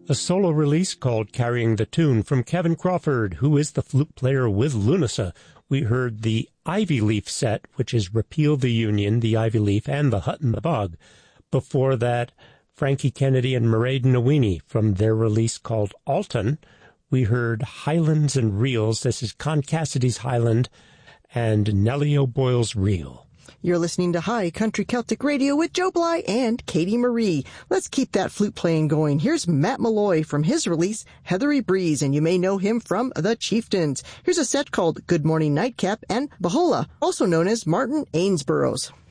A solo release called Carrying the Tune from Kevin Crawford, who is the flute player with Lunasa. We heard the Ivy Leaf set, which is Repeal the Union, the Ivy Leaf, and the Hut in the Bog. Before that, Frankie Kennedy and Mairead Nawini from their release called Alton. We heard Highlands and Reels. This is Con Cassidy's Highland and Nellie O'Boyle's Reel. You're listening to High Country Celtic Radio with Joe Bly and Katie Marie. Let's keep that flute playing going. Here's Matt Malloy from his release, Heathery Breeze, and you may know him from The Chieftains. Here's a set called Good Morning Nightcap and Bahola, also known as Martin Ainsboroughs.